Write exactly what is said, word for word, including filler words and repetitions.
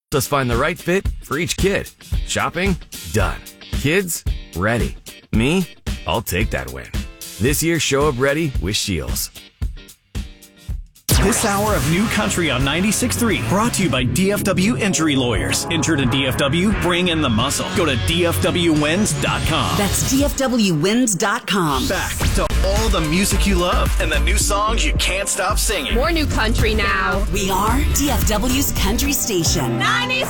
us find the right fit for each kid. Shopping? Done. Kids? Ready. Me? I'll take that win. This year, show up ready with Scheels. This hour of New Country on ninety-six point three brought to you by D F W Injury Lawyers. Injured in D F W? Bring in the muscle. Go to D F W wins dot com. That's D F W wins dot com. Back to all the music you love and the new songs you can't stop singing. More New Country now. We are D F W's country station. ninety-six